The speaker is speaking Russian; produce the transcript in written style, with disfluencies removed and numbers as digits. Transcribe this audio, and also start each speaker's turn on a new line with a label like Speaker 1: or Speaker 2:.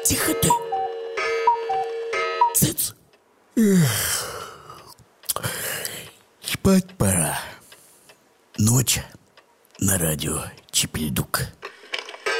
Speaker 1: Тихо ты. Цыц. Спать пора. Ночь на радио Чипельдук.